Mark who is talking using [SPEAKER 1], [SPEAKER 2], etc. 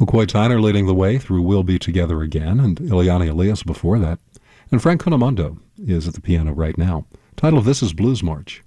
[SPEAKER 1] McCoy Tyner leading the way through We'll Be Together Again, and Ileana Elias before that. And Frank Conamondo is at the piano right now. Title of this is Blues March.